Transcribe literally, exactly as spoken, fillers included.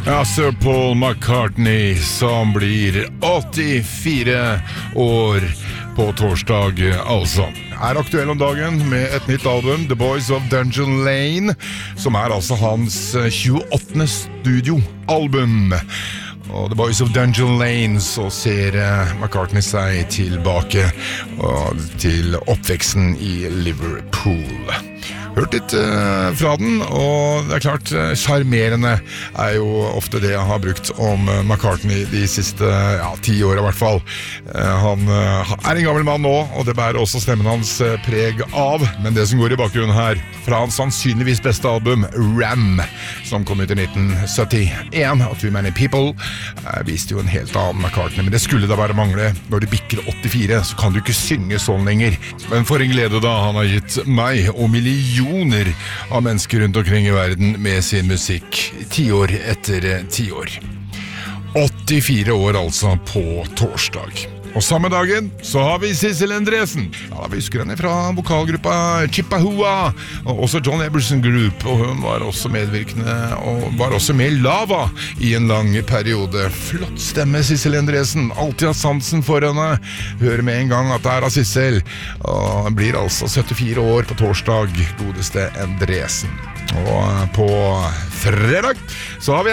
Ja, Sir Paul McCartney, som blir åttifire år på torsdag, altså. Er aktuell om dagen med et nytt album, The Boys of Dungeon Lane, som er altså hans tjueåttende studioalbum. Og The Boys of Dungeon Lane, så ser McCartney seg tilbake til oppveksten i Liverpool. Hørt litt uh, fra den, og det er klart, uh, charmerende er jo ofte det jeg har brukt om uh, McCartney de siste ja, ti år i hvert fall. Uh, han uh, er en gammel mann nå, og det bærer også stemmen hans uh, preg av, men det som går i bakgrunnen her, fra hans sannsynligvis beste album, Ram, som kom ut i nitten syttien, og Too Many People, uh, viste jo en helt annen McCartney, men det skulle da bare mangle. Når du bikker åttifire, så kan du ikke synge sånn lenger. Men for en glede da han har gitt meg og millioner av mennesker rundt omkring i verden med sin musikk, tiår etter tiår. åttifire år altså på torsdag. Og samme dagen så har vi Sissel Endresen. Ja, vi husker henne fra vokalgruppa Chippewa, og også John Eberson Group, og hun var også medvirkende, og var også med i Lava i en lang periode. Flott stemme, Sissel Endresen. Alltid har sansen for henne. Hører med en gang at det er av Sissel. Og hun blir altså syttifire år på torsdag, godeste Endresen. Og på fredag så har vi